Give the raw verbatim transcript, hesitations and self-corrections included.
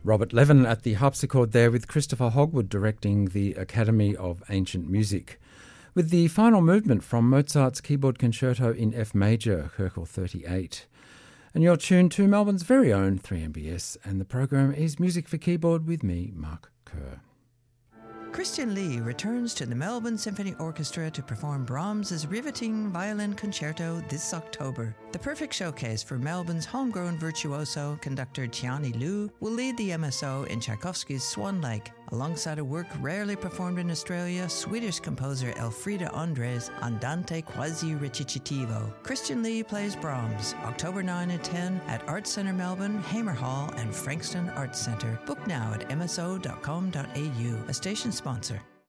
Robert Levin at the harpsichord there, with Christopher Hogwood directing the Academy of Ancient Music, with the final movement from Mozart's Keyboard Concerto in F major, Köchel thirty-eight. And you're tuned to Melbourne's very own three M B S, and the program is Music for Keyboard with me, Mark Kerr. Christian Lee returns to the Melbourne Symphony Orchestra to perform Brahms' riveting violin concerto this October. The perfect showcase for Melbourne's homegrown virtuoso, conductor Tiani Liu, will lead the M S O in Tchaikovsky's Swan Lake, alongside a work rarely performed in Australia, Swedish composer Elfrida Andres' Andante quasi recitativo. Christian Lee plays Brahms, October ninth and tenth at Arts Centre Melbourne, Hamer Hall and Frankston Arts Centre. Book now at m s o dot com dot a u, a station sponsor.